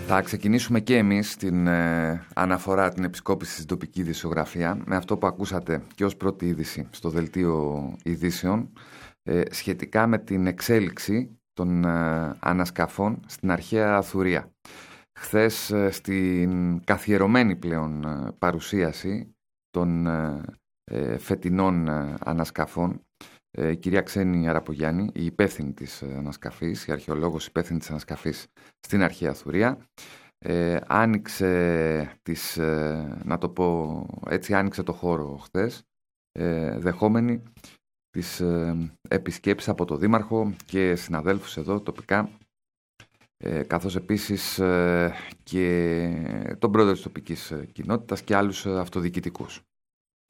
Θα ξεκινήσουμε και εμείς την αναφορά, την επισκόπηση στην τοπική ειδησιογραφία με αυτό που ακούσατε και ως πρώτη είδηση στο δελτίο ειδήσεων σχετικά με την εξέλιξη των ανασκαφών στην αρχαία Θουρία. Χθες στην καθιερωμένη πλέον παρουσίαση των φετινών ανασκαφών, η κυρία Ξένη Αραπογιάννη, η υπεύθυνη της ανασκαφής, η αρχαιολόγος υπεύθυνη της ανασκαφής στην αρχαία Θουρία, άνοιξε να το πω έτσι, άνοιξε το χώρο χθες, δεχόμενη τις επισκέψεις από το Δήμαρχο και συναδέλφους εδώ τοπικά, καθώς επίσης και τον πρόεδρο της τοπικής κοινότητας και άλλους αυτοδιοικητικούς.